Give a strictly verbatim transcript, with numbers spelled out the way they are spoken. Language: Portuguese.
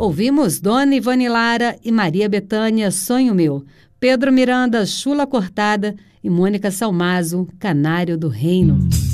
Ouvimos Dona Ivone Lara e Maria Bethânia, Sonho Meu, Pedro Miranda, Chula Cortada e Mônica Salmazo, Canário do Reino.